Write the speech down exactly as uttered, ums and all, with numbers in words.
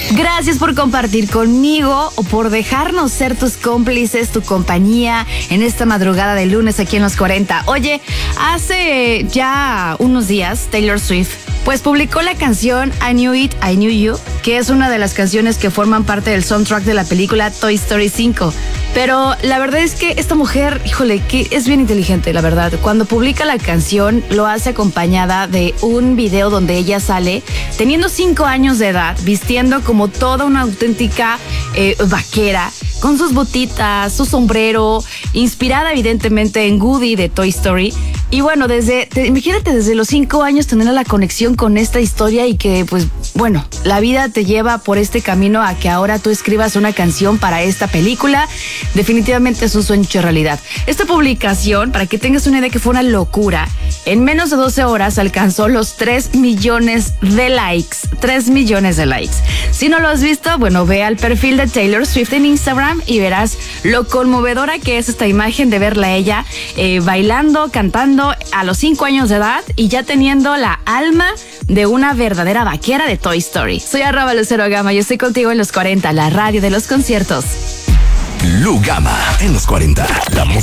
Gracias por compartir conmigo o por dejarnos ser tus cómplices, tu compañía en esta madrugada de lunes aquí en Los cuarenta. Oye, hace ya unos días Taylor Swift pues publicó la canción I Knew It, I Knew You, que es una de las canciones que forman parte del soundtrack de la película Toy Story cinco. Pero la verdad es que esta mujer, híjole, que es bien inteligente, la verdad. Cuando publica la canción, lo hace acompañada de un video donde ella sale teniendo cinco años de edad, vistiendo como toda una auténtica eh, vaquera, con sus botitas, su sombrero, inspirada evidentemente en Woody de Toy Story. Y bueno, desde, te, imagínate desde los cinco años tener la conexión con esta historia y que, pues, bueno, la vida te lleva por este camino a que ahora tú escribas una canción para esta película. Definitivamente es un sueño hecho realidad. Esta publicación, para que tengas una idea que fue una locura, en menos de doce horas alcanzó los tres millones de likes. tres millones de likes. Si no lo has visto, bueno, ve al perfil de Taylor Swift en Instagram y verás lo conmovedora que es esta imagen de verla a ella eh, bailando, cantando a los cinco años de edad y ya teniendo la alma de una verdadera vaquera de Toy Story. Soy arroba Lucero Gama y estoy contigo en Los cuarenta, la radio de los conciertos. Lu Gama en Los cuarenta. La